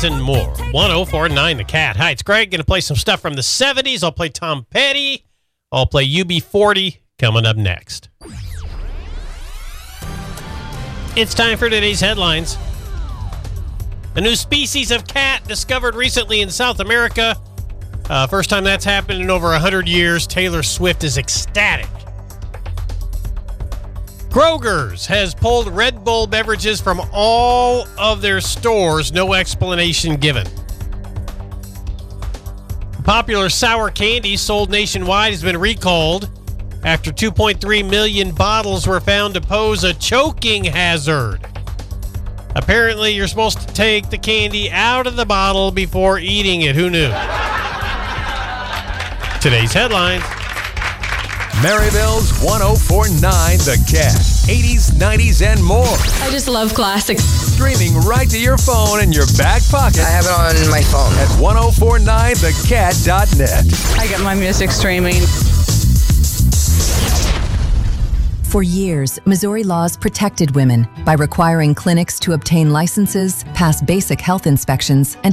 and more. 104.9 The Cat. Hi, it's Greg. Going to play some stuff from the 70s. I'll play Tom Petty. I'll play UB40 coming up next. It's time for today's headlines. A new species of cat discovered recently in South America. First time that's happened in over 100 years. Taylor Swift is ecstatic. Kroger's has pulled Red Bull beverages from all of their stores, no explanation given. Popular sour candy sold nationwide has been recalled after 2.3 million bottles were found to pose a choking hazard. Apparently, you're supposed to take the candy out of the bottle before eating it. Who knew? Today's headlines. Maryville's 104.9 The Cat. 80s, 90s, and more. I just love classics. Streaming right to your phone in your back pocket. I have it on my phone. At 1049thecat.net. I get my music streaming. For years, Missouri laws protected women by requiring clinics to obtain licenses, pass basic health inspections, and